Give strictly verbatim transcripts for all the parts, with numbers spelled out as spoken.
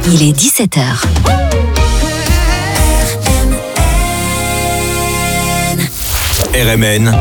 Il est dix-sept heures. R M N,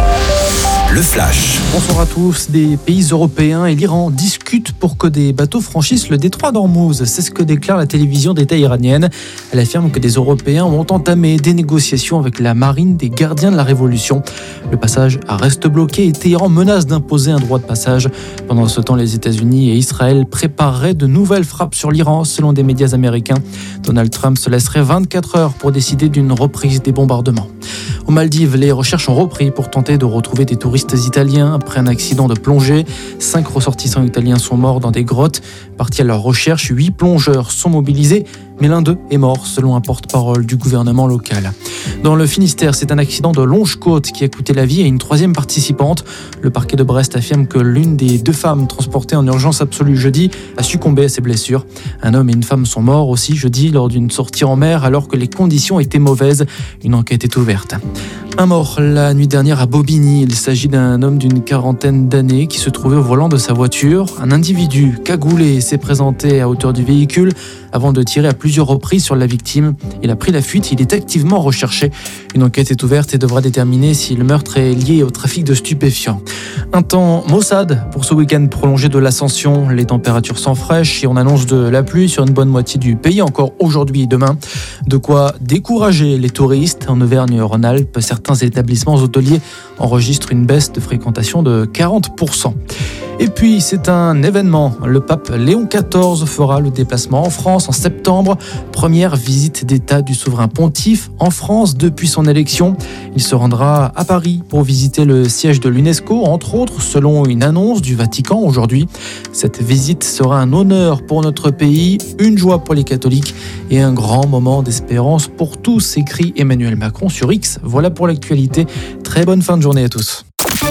le flash. Bonsoir à tous. Des pays européens et l'Iran discutent pour que des bateaux franchissent le détroit d'Ormuz. C'est ce que déclare la télévision d'État iranienne. Elle affirme que des Européens ont entamé des négociations avec la marine des gardiens de la révolution. Le passage reste bloqué et Téhéran menace d'imposer un droit de passage. Pendant ce temps, les États-Unis et Israël prépareraient de nouvelles frappes sur l'Iran, selon des médias américains. Donald Trump se laisserait vingt-quatre heures pour décider d'une reprise des bombardements. Aux Maldives, les recherches ont repris pour tenter de retrouver des touristes italiens après un accident de plongée. Cinq ressortissants italiens sont morts dans des grottes. Partis à leur recherche, huit plongeurs sont mobilisés, mais l'un d'eux est mort, selon un porte-parole du gouvernement local. Dans le Finistère, c'est un accident de longe-côte qui a coûté la vie à une troisième participante. Le parquet de Brest affirme que l'une des deux femmes transportées en urgence absolue jeudi a succombé à ses blessures. Un homme et une femme sont morts aussi jeudi lors d'une sortie en mer alors que les conditions étaient mauvaises. Une enquête est ouverte. Un mort la nuit dernière à Bobigny. Il s'agit d'un homme d'une quarantaine d'années qui se trouvait au volant de sa voiture. Un individu cagoulé s'est présenté à hauteur du véhicule avant de tirer à plusieurs reprises sur la victime. Il a pris la fuite. Il est activement recherché. Une enquête est ouverte et devra déterminer si le meurtre est lié au trafic de stupéfiants. Un temps maussade pour ce week-end prolongé de l'Ascension. Les températures sont fraîches et on annonce de la pluie sur une bonne moitié du pays, encore aujourd'hui et demain. De quoi décourager les touristes. En Auvergne-Rhône-Alpes, certains établissements hôteliers enregistrent une baisse de fréquentation de quarante pour cent. Et puis, c'est un événement. Le pape Léon quatorze fera le déplacement en France en septembre. Première visite d'État du souverain pontife en France depuis son élection. Il se rendra à Paris pour visiter le siège de l'UNESCO, entre autres, selon une annonce du Vatican aujourd'hui. Cette visite sera un honneur pour notre pays, une joie pour les catholiques et un grand moment d'espérance pour tous, écrit Emmanuel Macron sur X. Voilà pour l'actualité. Très bonne fin de journée à tous.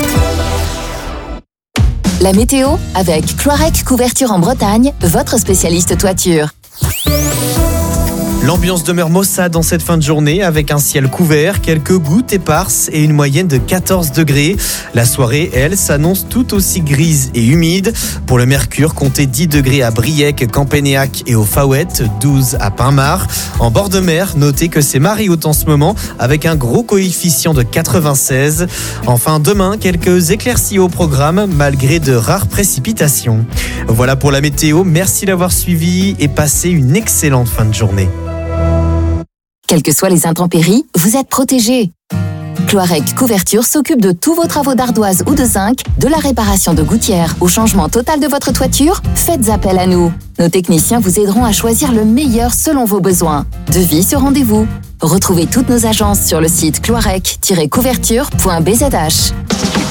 La météo avec Cloirec Couverture en Bretagne, votre spécialiste toiture. L'ambiance demeure maussade en cette fin de journée avec un ciel couvert, quelques gouttes éparses et une moyenne de quatorze degrés. La soirée, elle, s'annonce tout aussi grise et humide. Pour le mercure, comptez dix degrés à Briec, Campénéac et au Faouette, douze à Pinmar. En bord de mer, notez que c'est marée haute en ce moment avec un gros coefficient de quatre-vingt-seize. Enfin, demain, quelques éclaircies au programme malgré de rares précipitations. Voilà pour la météo, merci d'avoir suivi et passez une excellente fin de journée. Quelles que soient les intempéries, vous êtes protégés. Cloirec Couverture s'occupe de tous vos travaux d'ardoise ou de zinc, de la réparation de gouttières au changement total de votre toiture. Faites appel à nous. Nos techniciens vous aideront à choisir le meilleur selon vos besoins. Devis sur rendez-vous. Retrouvez toutes nos agences sur le site cloirec tiret couverture point b z h.